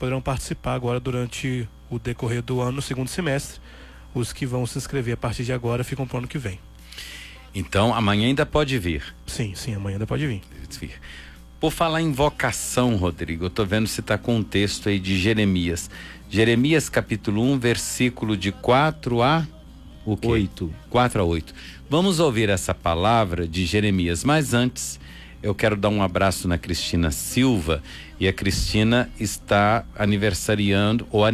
poderão participar agora durante o decorrer do ano, no segundo semestre. Os que vão se inscrever a partir de agora ficam para o ano que vem. Então, amanhã ainda pode vir. Sim, amanhã ainda pode vir. Por falar em vocação, Rodrigo, eu estou vendo se está com um texto aí de Jeremias. Jeremias capítulo 1, versículo de 4 a... o quê? 8. 4 a 8. Vamos ouvir essa palavra de Jeremias, mas antes eu quero dar um abraço na Cristina Silva, e a Cristina está aniversariando, ou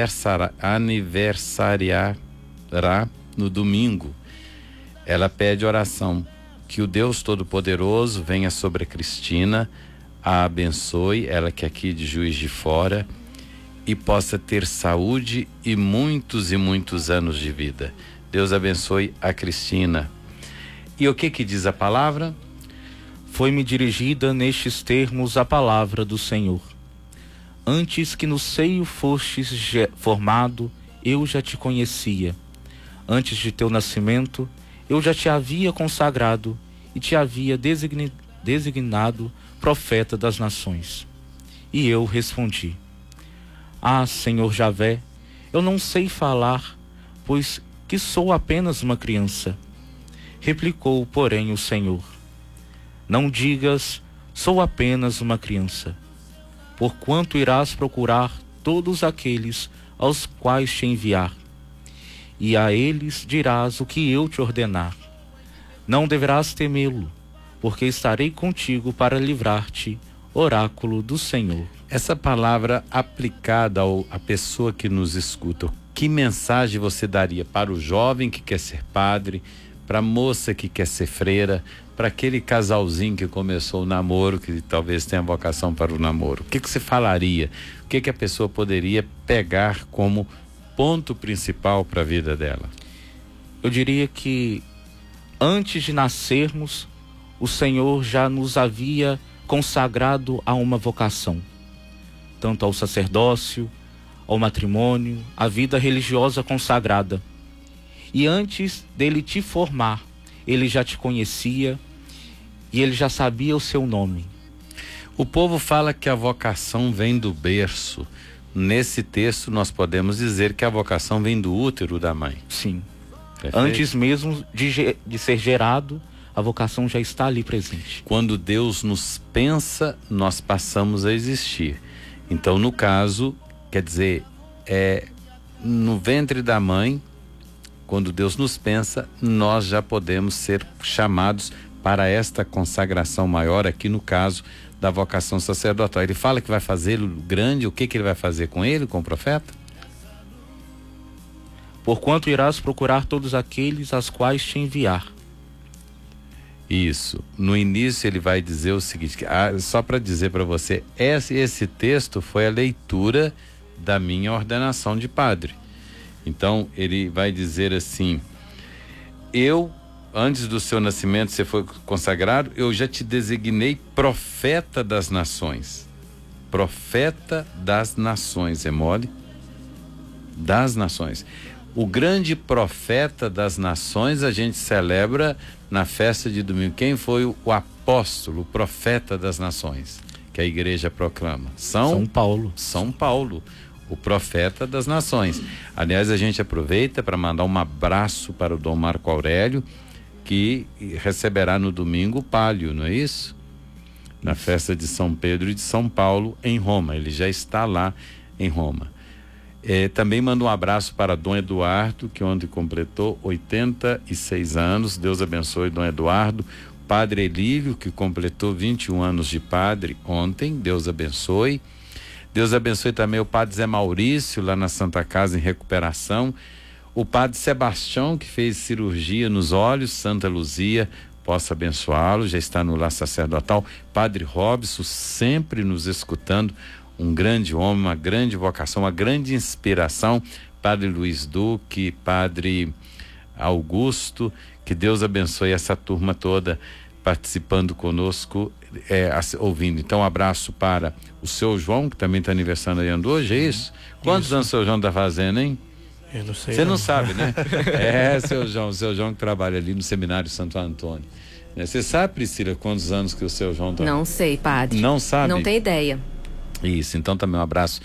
aniversariará no domingo. Ela pede oração, que o Deus Todo-Poderoso venha sobre a Cristina, a abençoe, ela que é aqui de Juiz de Fora, e possa ter saúde e muitos anos de vida. Deus abençoe a Cristina. E o que diz a palavra? Foi-me dirigida nestes termos a palavra do Senhor. Antes que no seio fostes formado, eu já te conhecia. Antes de teu nascimento, eu já te havia consagrado e te havia designado profeta das nações. E eu respondi: Ah, Senhor Javé, eu não sei falar, pois que sou apenas uma criança. Replicou, porém, o Senhor: Não digas, sou apenas uma criança, porquanto irás procurar todos aqueles aos quais te enviar, e a eles dirás o que eu te ordenar. Não deverás temê-lo, porque estarei contigo para livrar-te, oráculo do Senhor. Essa palavra aplicada à pessoa que nos escuta, que mensagem você daria para o jovem que quer ser padre, para a moça que quer ser freira, para aquele casalzinho que começou o namoro, que talvez tenha vocação para o namoro? O que você falaria? O que a pessoa poderia pegar como ponto principal para a vida dela? Eu diria que antes de nascermos, o Senhor já nos havia consagrado a uma vocação, tanto ao sacerdócio, ao matrimônio, à vida religiosa consagrada. E antes dele te formar, ele já te conhecia e ele já sabia o seu nome. O povo fala que a vocação vem do berço. Nesse texto nós podemos dizer que a vocação vem do útero da mãe. Sim. Perfeito? Antes mesmo de ser gerado, a vocação já está ali presente. Quando Deus nos pensa, nós passamos a existir. Então, no caso, quer dizer, no ventre da mãe, quando Deus nos pensa, nós já podemos ser chamados para esta consagração maior, aqui no caso da vocação sacerdotal. Ele fala que vai fazer grande, o que ele vai fazer com ele, com o profeta? Porquanto irás procurar todos aqueles aos quais te enviar. Isso. No início ele vai dizer o seguinte, só para dizer para você, esse texto foi a leitura da minha ordenação de padre. Então ele vai dizer assim: antes do seu nascimento você foi consagrado, eu já te designei profeta das nações. Profeta das nações, é mole? Das nações. O grande profeta das nações a gente celebra na festa de domingo. Quem foi o apóstolo, o profeta das nações, que a igreja proclama? São Paulo. São Paulo, o profeta das nações. Aliás, a gente aproveita para mandar um abraço para o Dom Marco Aurélio, que receberá no domingo o pálio, não é isso? Na festa de São Pedro e de São Paulo, em Roma. Ele já está lá em Roma. Também mando um abraço para Dom Eduardo, que ontem completou 86 anos. Deus abençoe Dom Eduardo. Padre Elívio, que completou 21 anos de padre ontem. Deus abençoe. Deus abençoe também o Padre Zé Maurício, lá na Santa Casa em recuperação. O Padre Sebastião, que fez cirurgia nos olhos. Santa Luzia possa abençoá-lo, já está no lar sacerdotal. Padre Robson, sempre nos escutando. Um grande homem, uma grande vocação, uma grande inspiração. Padre Luiz Duque, Padre Augusto, que Deus abençoe essa turma toda participando conosco, ouvindo. Então, um abraço para o seu João, que também está aniversariando hoje, é isso? Quantos anos o seu João está fazendo, hein? Eu não sei. Você não sabe, né? seu João que trabalha ali no Seminário Santo Antônio. Você sabe, Priscila, quantos anos que o seu João está? Não sei, padre. Não sabe? Não tem ideia. Isso, então também um abraço